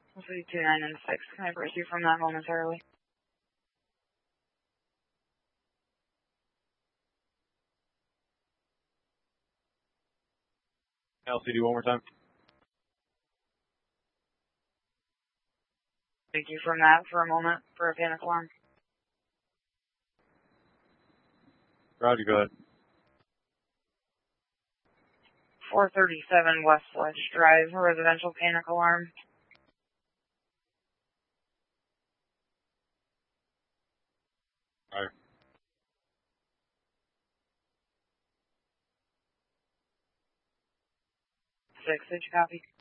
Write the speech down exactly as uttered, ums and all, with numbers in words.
two nine and six. Can I proceed from that momentarily? L C D one more time. Thank you from that for a moment for a panic alarm. Roger, go ahead. four thirty-seven West Sledge Drive, residential panic alarm. All right. Six, did you copy?